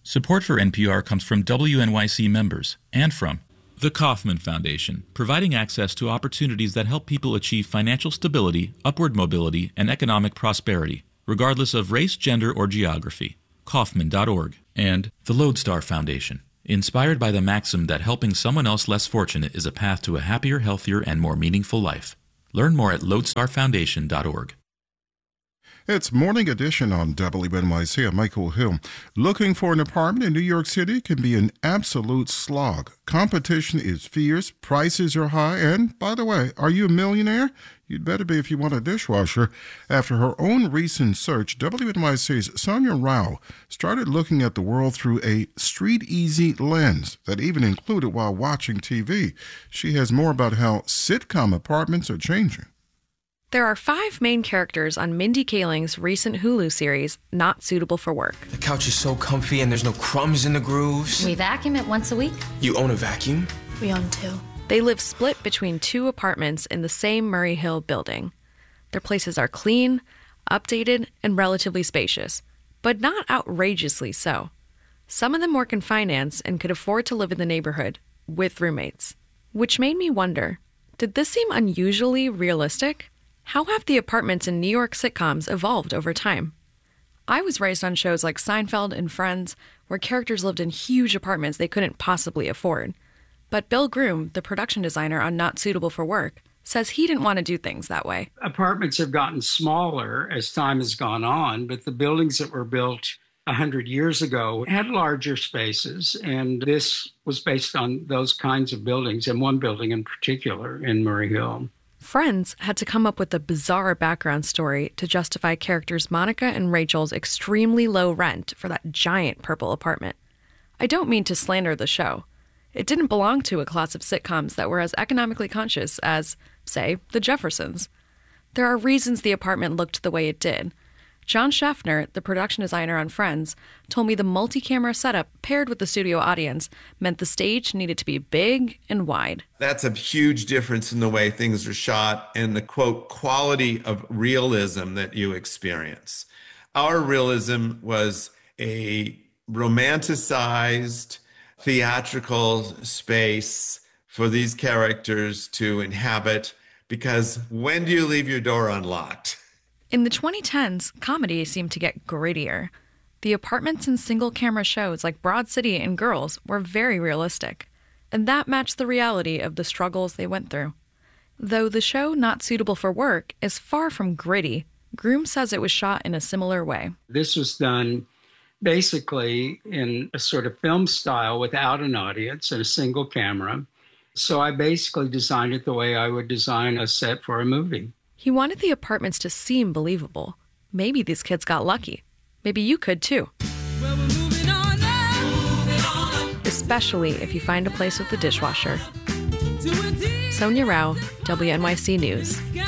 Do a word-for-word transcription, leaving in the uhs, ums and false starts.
Support for N P R comes from W N Y C members and from the Kauffman Foundation, providing access to opportunities that help people achieve financial stability, upward mobility, and economic prosperity, regardless of race, gender, or geography. Kauffman dot org. And the Lodestar Foundation, inspired by the maxim that helping someone else less fortunate is a path to a happier, healthier, and more meaningful life. Learn more at lodestar foundation dot org. It's Morning Edition on W N Y C. I'm Michael Hill. Looking for an apartment in New York City can be an absolute slog. Competition is fierce, prices are high, and, by the way, are you a millionaire? You'd better be if you want a dishwasher. After her own recent search, W N Y C's Sonia Rao started looking at the world through a street-easy lens that even included while watching T V. She has more about how sitcom apartments are changing. There are five main characters on Mindy Kaling's recent Hulu series, Not Suitable for Work. The couch is so comfy and there's no crumbs in the grooves. We vacuum it once a week. You own a vacuum? We own two. They live split between two apartments in the same Murray Hill building. Their places are clean, updated, and relatively spacious, but not outrageously so. Some of them work in finance and could afford to live in the neighborhood with roommates. Which made me wonder, did this seem unusually realistic? How have the apartments in New York sitcoms evolved over time? I was raised on shows like Seinfeld and Friends, where characters lived in huge apartments they couldn't possibly afford. But Bill Groom, the production designer on Not Suitable for Work, says he didn't want to do things that way. Apartments have gotten smaller as time has gone on, but the buildings that were built one hundred years ago had larger spaces, and this was based on those kinds of buildings, and one building in particular in Murray Hill. Friends had to come up with a bizarre background story to justify characters Monica and Rachel's extremely low rent for that giant purple apartment. I don't mean to slander the show. It didn't belong to a class of sitcoms that were as economically conscious as, say, The Jeffersons. There are reasons the apartment looked the way it did. John Schaffner, the production designer on Friends, told me the multi-camera setup paired with the studio audience meant the stage needed to be big and wide. That's a huge difference in the way things are shot and the, quote, quality of realism that you experience. Our realism was a romanticized, theatrical space for these characters to inhabit, because when do you leave your door unlocked? In the twenty tens, comedy seemed to get grittier. The apartments in single-camera shows like Broad City and Girls were very realistic, and that matched the reality of the struggles they went through. Though the show Not Suitable for Work is far from gritty, Groom says it was shot in a similar way. This was done basically in a sort of film style without an audience and a single camera. So I basically designed it the way I would design a set for a movie. He wanted the apartments to seem believable. Maybe these kids got lucky. Maybe you could too. Well, we're moving on up, moving on up. Especially if you find a place with a dishwasher. Sonia Rao, W N Y C News.